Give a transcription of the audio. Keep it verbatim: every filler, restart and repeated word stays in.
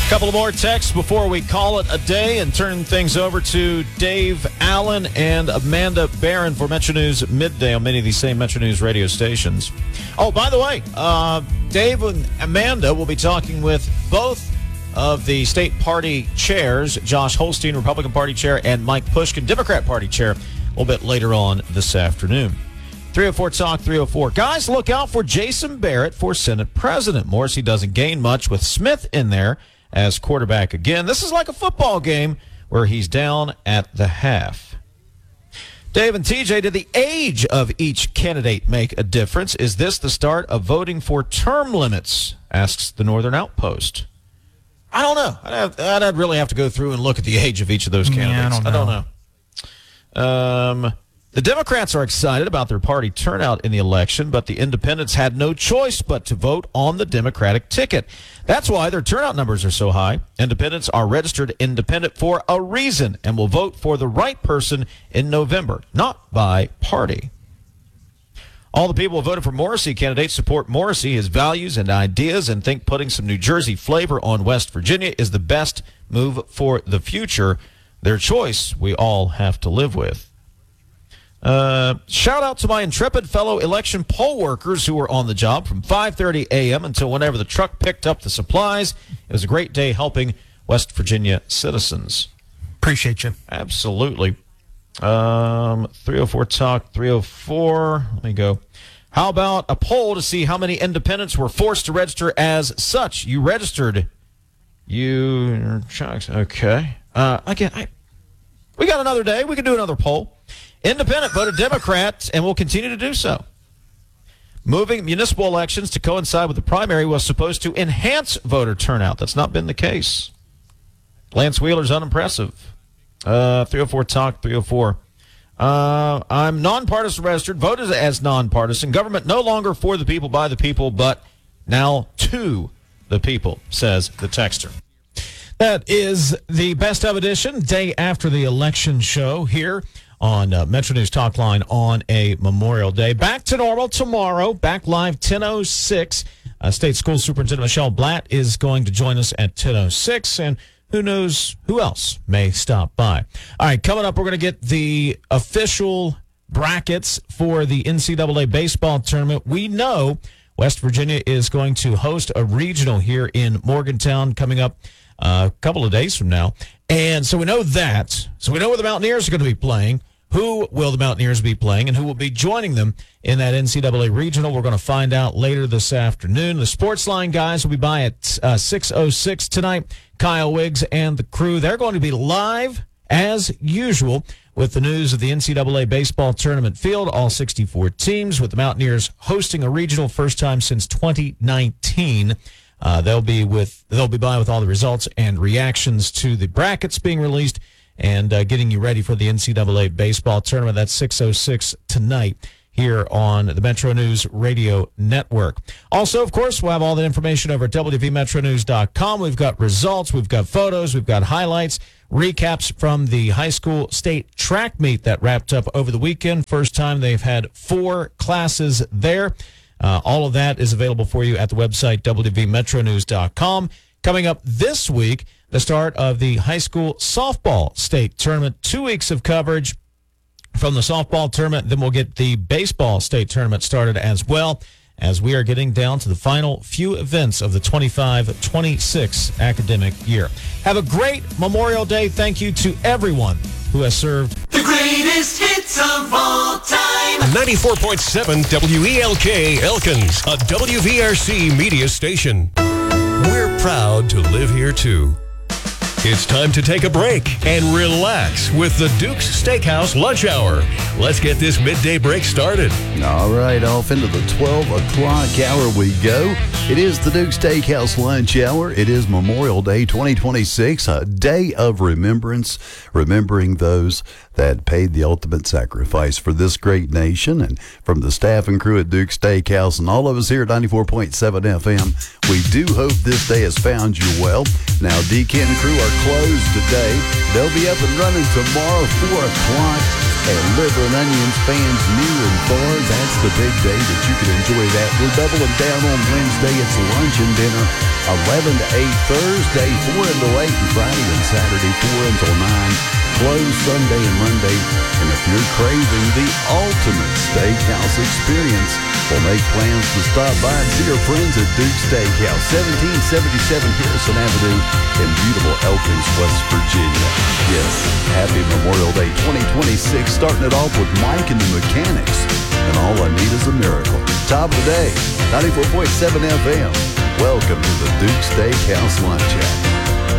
Couple of more texts before we call it a day and turn things over to Dave Allen and Amanda Barron for Metro News Midday on many of these same Metro News radio stations. Oh, by the way, uh, Dave and Amanda will be talking with both of the state party chairs, Josh Holstein, Republican Party chair, and Mike Pushkin, Democrat Party chair, a little bit later on this afternoon. three oh four Talk three oh four. Guys, look out for Jason Barrett for Senate President. Morrissey doesn't gain much with Smith in there as quarterback again. This is like a football game where he's down at the half. Dave and T J, did the age of each candidate make a difference? Is this the start of voting for term limits? Asks the Northern Outpost. I don't know. I'd, have, I'd really have to go through and look at the age of each of those candidates. Yeah, I don't know. I don't know. Um, the Democrats are excited about their party turnout in the election, but the independents had no choice but to vote on the Democratic ticket. That's why their turnout numbers are so high. Independents are registered independent for a reason and will vote for the right person in November, not by party. All the people who voted for Morrissey candidates support Morrissey, his values and ideas, and think putting some New Jersey flavor on West Virginia is the best move for the future. Their choice we all have to live with. Uh, shout out to my intrepid fellow election poll workers who were on the job from five thirty a.m. until whenever the truck picked up the supplies. It was a great day helping West Virginia citizens. Appreciate you. Absolutely. Um, three oh four Talk three oh four. Let me go. How about a poll to see how many independents were forced to register as such? You registered. You okay? Uh, I can. I. We got another day. We can do another poll. Independent voted Democrat and will continue to do so. Moving municipal elections to coincide with the primary was supposed to enhance voter turnout. That's not been the case. Lance Wheeler's unimpressive. Uh, three oh four Talk three oh four. Uh, I'm nonpartisan registered, voted as nonpartisan. Government no longer for the people, by the people, but now to the people, says the texter. That is the Best of edition, day after the election show here on uh, Metro News Talk Line on a Memorial Day. Back to normal tomorrow. Back live ten oh six. Uh, State School Superintendent Michelle Blatt is going to join us at ten oh six, and who knows who else may stop by. All right, coming up, we're going to get the official brackets for the N C double A baseball tournament. We know West Virginia is going to host a regional here in Morgantown coming up uh, a couple of days from now. And so we know that. So we know where the Mountaineers are going to be playing. Who will the Mountaineers be playing, and who will be joining them in that N C double A regional? We're going to find out later this afternoon. The Sports Line guys will be by at uh, six oh six tonight. Kyle Wiggs and the crew, they're going to be live as usual with the news of the N C double A baseball tournament field, all sixty-four teams, with the Mountaineers hosting a regional first time since twenty nineteen. Uh, they'll be with they'll be by with all the results and reactions to the brackets being released and uh, getting you ready for the N C double A baseball tournament. That's six oh six tonight here on the Metro News Radio Network. Also, of course, we'll have all that information over at W V Metro News dot com. We've got results, we've got photos, we've got highlights, recaps from the high school state track meet that wrapped up over the weekend. First time they've had four classes there. Uh, all of that is available for you at the website W V Metro News dot com. Coming up this week, the start of the high school softball state tournament. Two weeks of coverage from the softball tournament. Then we'll get the baseball state tournament started as well, as we are getting down to the final few events of the twenty-five twenty-six academic year. Have a great Memorial Day. Thank you to everyone who has served. The greatest hits of all time. ninety-four point seven W E L K Elkins, a W V R C media station. We're proud to live here, too. It's time to take a break and relax with the Duke's Steakhouse Lunch Hour. Let's get this midday break started. All right, off into the twelve o'clock hour we go. It is the Duke's Steakhouse Lunch Hour. It is Memorial Day twenty twenty-six, a day of remembrance, remembering those that paid the ultimate sacrifice for this great nation. And from the staff and crew at Duke Steakhouse and all of us here at ninety-four point seven F M, we do hope this day has found you well. Now, Deacon and crew are closed today. They'll be up and running tomorrow, four o'clock. And Liver and Onions fans near and far, that's the big day that you can enjoy that. We're doubling down on Wednesday. It's lunch and dinner, eleven to eight. Thursday, four until eight. And Friday and Saturday, four until nine. Closed Sunday and Monday. And if you're craving the ultimate steakhouse experience, we'll make plans to stop by and see our friends at Duke Steakhouse, seventeen seventy-seven Harrison Avenue in beautiful Elkins, West Virginia. Yes, happy Memorial Day twenty twenty-six, starting it off with Mike and the Mechanics. And all I need is a miracle. Top of the day, ninety-four point seven F M. Welcome to the Duke Steakhouse Lunch Hour.